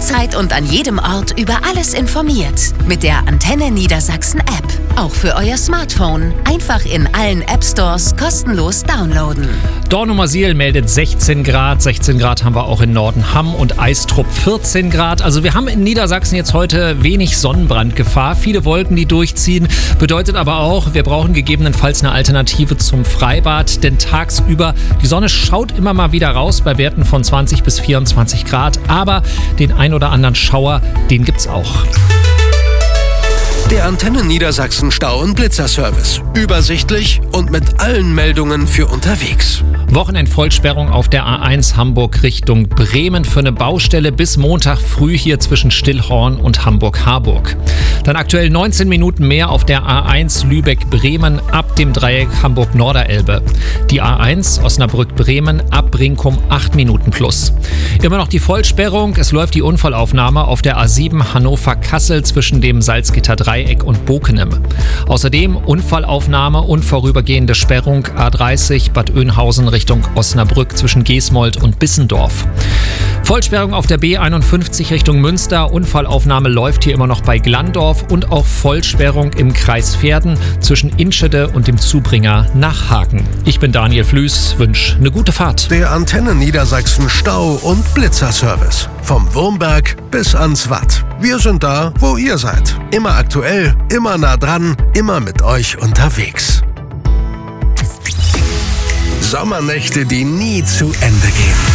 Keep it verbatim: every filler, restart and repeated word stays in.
jederzeit und an jedem Ort über alles informiert. Mit der Antenne Niedersachsen App. Auch für euer Smartphone. Einfach in allen App Stores kostenlos downloaden. Dornumersiel meldet sechzehn Grad. sechzehn Grad haben wir auch in Nordenham und Eistrup vierzehn Grad. Also wir haben in Niedersachsen jetzt heute wenig Sonnenbrandgefahr. Viele Wolken, die durchziehen. Bedeutet aber auch, wir brauchen gegebenenfalls eine Alternative zum Freibad. Denn tagsüber, die Sonne schaut immer mal wieder raus bei Werten von zwanzig bis vierundzwanzig Grad. Aber den ein oder anderen Schauer, den gibt's auch. Der Antenne Niedersachsen Stau- und Blitzerservice. Übersichtlich und mit allen Meldungen für unterwegs. Wochenendvollsperrung auf der A eins Hamburg Richtung Bremen für eine Baustelle bis Montag früh hier zwischen Stillhorn und Hamburg-Harburg. Dann aktuell neunzehn Minuten mehr auf der A eins Lübeck-Bremen ab dem Dreieck Hamburg-Norderelbe. Die A eins Osnabrück-Bremen ab Brinkum acht Minuten plus. Immer noch die Vollsperrung. Es läuft die Unfallaufnahme auf der A sieben Hannover-Kassel zwischen dem Salzgitter-Dreieck und Bokenem. Außerdem Unfallaufnahme und vorübergehende Sperrung A dreißig Bad Oeynhausen Richtung Osnabrück zwischen Geesmold und Bissendorf. Vollsperrung auf der B einundfünfzig Richtung Münster. Unfallaufnahme läuft hier immer noch bei Glandorf und auch Vollsperrung im Kreis Verden zwischen Inschede und dem Zubringer nach Haken. Ich bin Daniel Flüß, wünsche eine gute Fahrt. Der Antenne Niedersachsen Stau- und Blitzerservice. Vom Wurmberg bis ans Watt. Wir sind da, wo ihr seid. Immer aktuell, immer nah dran, immer mit euch unterwegs. Sommernächte, die nie zu Ende gehen.